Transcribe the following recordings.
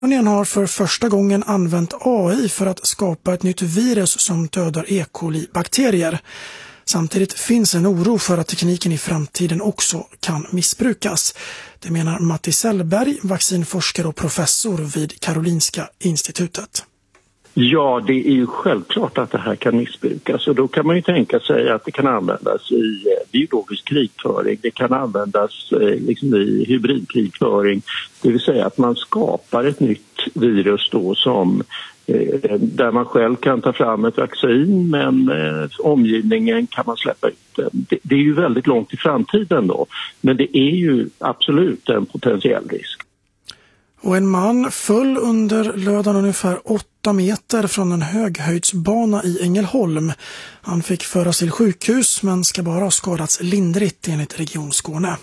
Kalifornien har för första gången använt AI för att skapa ett nytt virus som dödar E. coli-bakterier. Samtidigt finns en oro för att tekniken i framtiden också kan missbrukas. Det menar Matti Sellberg, vaccinforskare och professor vid Karolinska institutet. Ja, det är ju självklart att det här kan missbrukas, och då kan man ju tänka sig att det kan användas i biologisk krigföring, det kan användas i hybridkrigföring, det vill säga att man skapar ett nytt virus då som där man själv kan ta fram ett vaccin, men omgivningen kan man släppa ut. Det är ju väldigt långt i framtiden då, men det är ju absolut en potentiell risk. Och en man föll under lördagen ungefär 8 meter från en höghöjdsbana i Ängelholm. Han fick föras till sjukhus men ska bara ha skadats lindrigt enligt Region Skåne.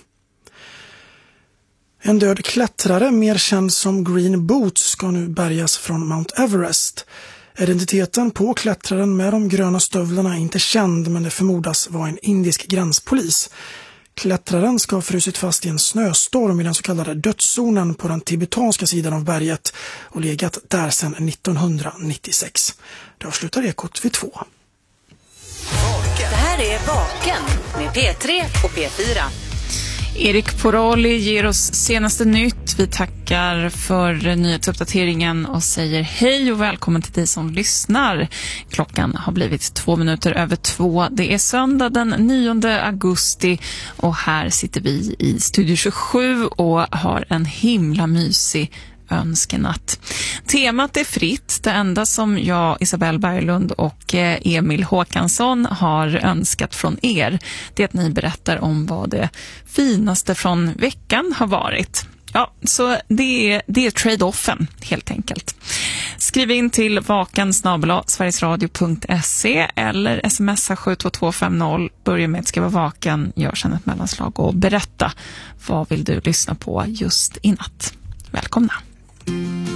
En död klättrare, mer känd som Green Boots, ska nu bärgas från Mount Everest. Identiteten på klättraren med de gröna stövlarna är inte känd, men det förmodas vara en indisk gränspolis. Klättraren ska ha frusit fast i en snöstorm i den så kallade dödszonen på den tibetanska sidan av berget och legat där sedan 1996. Det avslutar Ekot vid 2. Det här är Vaken med P3 och P4. Erik Porali ger oss senaste nytt. Vi tackar för nyhetsuppdateringen och säger hej och välkommen till dig som lyssnar. Klockan har blivit 2 minuter över 2. Det är söndag den 9 augusti och här sitter vi i Studio 27 och har en himla mysig önskenatt. Temat är fritt. Det enda som jag, Isabelle Berglund och Emil Håkansson har önskat från er, det är att ni berättar om vad det finaste från veckan har varit. Ja, så det är trade-offen helt enkelt. Skriv in till vaken@sverigesradio.se eller smsa 72250. Börja med att skriva vaken, gör sedan ett mellanslag och berätta vad vill du lyssna på just i natt. Välkomna!